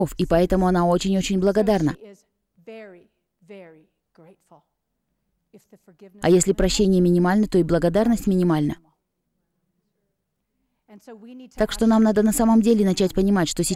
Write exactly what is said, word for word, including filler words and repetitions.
и поэтому она очень-очень благодарна. А если прощение минимально, то и благодарность минимальна. Так что нам надо на самом деле начать понимать, что сейчас